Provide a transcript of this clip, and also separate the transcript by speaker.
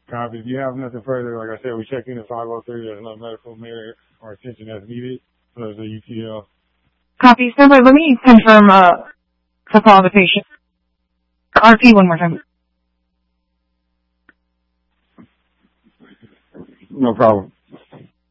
Speaker 1: Copy. If you have nothing further, like I said, we check in at 503. There's no medical matter or attention as needed. So there's a UTL.
Speaker 2: Copy. Standby. Let me confirm the call of the patient. RP one more time.
Speaker 1: No problem.